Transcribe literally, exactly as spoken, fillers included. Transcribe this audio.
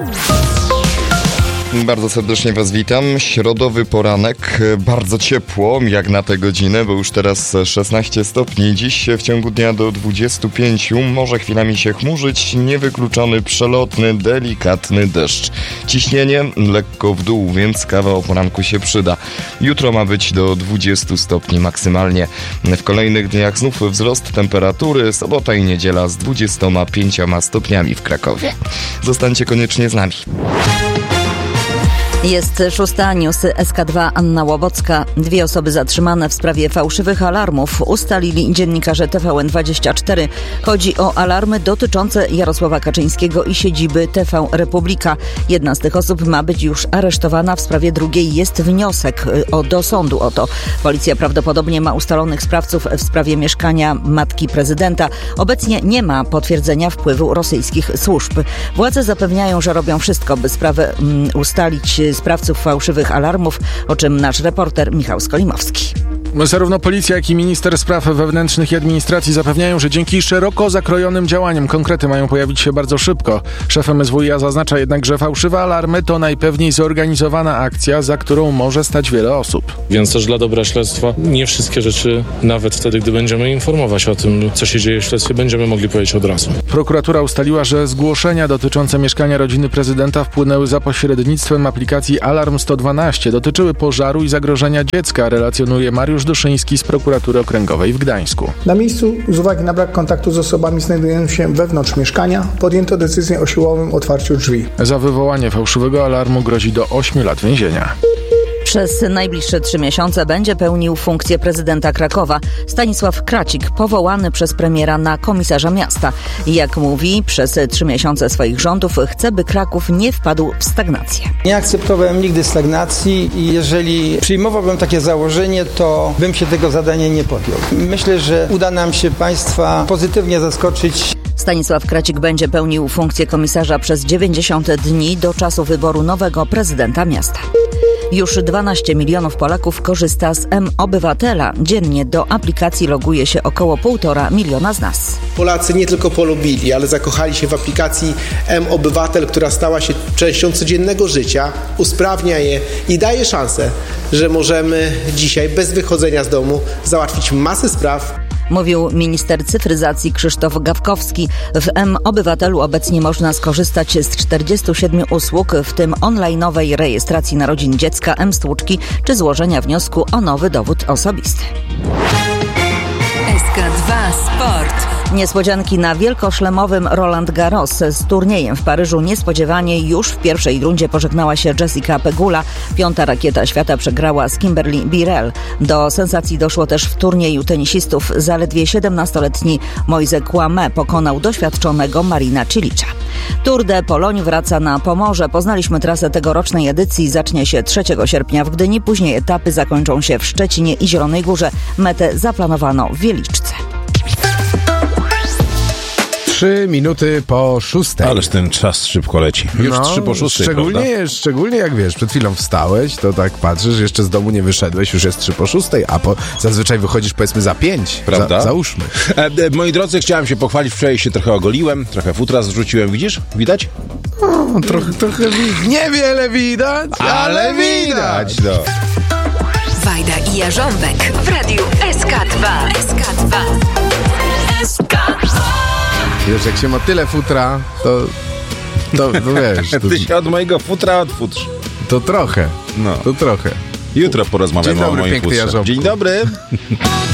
Bardzo serdecznie Was witam. Środowy poranek, bardzo ciepło jak na tę godzinę, bo już teraz szesnaście stopni. Dziś w ciągu dnia do dwudziestu pięciu, może chwilami się chmurzyć, niewykluczony przelotny, delikatny deszcz. Ciśnienie lekko w dół, więc kawa o poranku się przyda. Jutro ma być do dwudziestu stopni maksymalnie. W kolejnych dniach znów wzrost temperatury, sobota i niedziela z dwudziestoma pięcioma stopniami w Krakowie. Zostańcie koniecznie z nami. Jest szósta, newsy S K dwa, Anna Łobocka. Dwie osoby zatrzymane w sprawie fałszywych alarmów ustalili dziennikarze T V N dwadzieścia cztery. Chodzi o alarmy dotyczące Jarosława Kaczyńskiego i siedziby T V Republika. Jedna z tych osób ma być już aresztowana. W sprawie drugiej jest wniosek o, do sądu o to. Policja prawdopodobnie ma ustalonych sprawców w sprawie mieszkania matki prezydenta. Obecnie nie ma potwierdzenia wpływu rosyjskich służb. Władze zapewniają, że robią wszystko, by sprawę um, ustalić sprawców fałszywych alarmów, o czym nasz reporter Michał Skolimowski. Zarówno policja, jak i minister spraw wewnętrznych i administracji zapewniają, że dzięki szeroko zakrojonym działaniom konkrety mają pojawić się bardzo szybko. Szef M S W iA zaznacza jednak, że fałszywe alarmy to najpewniej zorganizowana akcja, za którą może stać wiele osób. Więc też dla dobra śledztwa nie wszystkie rzeczy, nawet wtedy, gdy będziemy informować o tym, co się dzieje w śledztwie, będziemy mogli powiedzieć od razu. Prokuratura ustaliła, że zgłoszenia dotyczące mieszkania rodziny prezydenta wpłynęły za pośrednictwem aplikacji Alarm sto dwanaście. Dotyczyły pożaru i zagrożenia dziecka, relacjonuje Mariusz Duszyński z Prokuratury Okręgowej w Gdańsku. Na miejscu, z uwagi na brak kontaktu z osobami znajdującymi się wewnątrz mieszkania, podjęto decyzję o siłowym otwarciu drzwi. Za wywołanie fałszywego alarmu grozi do ośmiu lat więzienia. Przez najbliższe trzy miesiące będzie pełnił funkcję prezydenta Krakowa Stanisław Kracik, powołany przez premiera na komisarza miasta. Jak mówi, przez trzy miesiące swoich rządów chce, by Kraków nie wpadł w stagnację. Nie akceptowałem nigdy stagnacji i jeżeli przyjmowałbym takie założenie, to bym się tego zadania nie podjął. Myślę, że uda nam się państwa pozytywnie zaskoczyć. Stanisław Kracik będzie pełnił funkcję komisarza przez dziewięćdziesiąt dni do czasu wyboru nowego prezydenta miasta. Już dwanaście milionów Polaków korzysta z M-Obywatela. Dziennie do aplikacji loguje się około półtora miliona z nas. Polacy nie tylko polubili, ale zakochali się w aplikacji M-Obywatel, która stała się częścią codziennego życia, usprawnia je i daje szansę, że możemy dzisiaj bez wychodzenia z domu załatwić masę spraw. Mówił minister cyfryzacji Krzysztof Gawkowski. W M-Obywatelu obecnie można skorzystać z czterdziestu siedmiu usług, w tym online'owej rejestracji narodzin dziecka, M-Stłuczki czy złożenia wniosku o nowy dowód osobisty. S K dwa Sport. Niespodzianki na wielkoszlemowym Roland Garros. Z turniejem w Paryżu niespodziewanie już w pierwszej rundzie pożegnała się Jessica Pegula. Piąta rakieta świata przegrała z Kimberly Birrell. Do sensacji doszło też w turnieju tenisistów. Zaledwie siedemnastoletni Moise Kouame pokonał doświadczonego Marina Cilicza. Tour de Pologne wraca na Pomorze. Poznaliśmy trasę tegorocznej edycji. Zacznie się trzeciego sierpnia w Gdyni. Później etapy zakończą się w Szczecinie i Zielonej Górze. Metę zaplanowano w Wieliczce. Trzy minuty po szóstej. Ależ ten czas szybko leci. Już no, trzy po szóstej, szczególnie, szczególnie jak wiesz, przed chwilą wstałeś, to tak patrzysz, jeszcze z domu nie wyszedłeś, już jest trzy po szóstej, a po, zazwyczaj wychodzisz powiedzmy za pięć. Prawda? Za, załóżmy. E, e, moi drodzy, chciałem się pochwalić, wczoraj się trochę ogoliłem, trochę futra zrzuciłem, widzisz? Widać? O, trochę, trochę widać. Niewiele widać, ale, ale widać. No. Wajda i Jarząbek w radiu S K dwa. S K dwa. S K dwa. Wiesz, jak się ma tyle futra, to, to, to wiesz... To, Ty się od mojego futra odfutrz. To trochę, no. to trochę. Jutro porozmawiamy Dzień dobry, o moim futrze. Jarząbku. Dzień dobry.